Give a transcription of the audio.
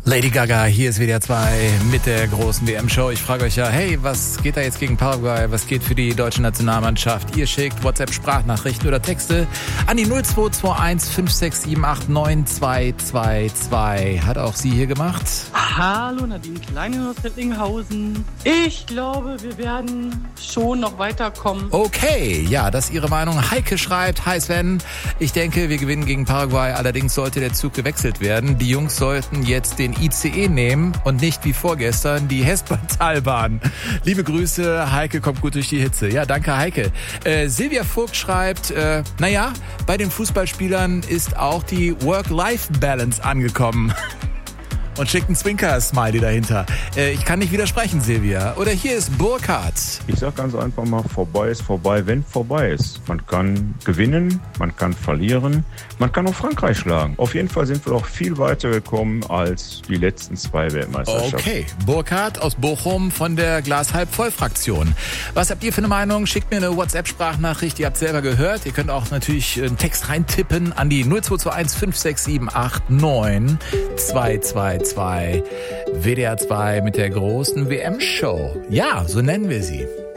Lady Gaga, hier ist WDR 2 mit der großen WM-Show. Ich frage euch ja, hey, was geht da jetzt gegen Paraguay? Was geht für die deutsche Nationalmannschaft? Ihr schickt WhatsApp-Sprachnachrichten oder Texte an die 0221 5678 9222. Hat auch sie hier gemacht. Hallo Nadine Kleine aus Recklinghausen. Ich glaube, wir werden schon noch weiterkommen. Okay, ja, das ist Ihre Meinung. Heike schreibt, hi Sven, ich denke, wir gewinnen gegen Paraguay. Allerdings sollte der Zug gewechselt werden. Die Jungs sollten jetzt den ICE nehmen und nicht wie vorgestern die Hespertalbahn. Liebe Grüße, Heike kommt gut durch die Hitze. Ja, danke Heike. Silvia Vogt schreibt, naja, bei den Fußballspielern ist auch die Work-Life-Balance angekommen. Und schickt einen Zwinker-Smiley dahinter. Ich kann nicht widersprechen, Silvia. Oder hier ist Burkhard. Ich sag ganz einfach mal, vorbei ist vorbei, wenn vorbei ist. Man kann gewinnen, man kann verlieren, man kann auch Frankreich schlagen. Auf jeden Fall sind wir auch viel weiter gekommen als die letzten 2 Weltmeisterschaften. Okay, Burkhard aus Bochum von der Glas-Halb-Voll-Fraktion. Was habt ihr für eine Meinung? Schickt mir eine WhatsApp-Sprachnachricht, ihr habt selber gehört. Ihr könnt auch natürlich einen Text reintippen an die 0221 5678 9222. WDR 2 mit der großen WM-Show. Ja, so nennen wir sie.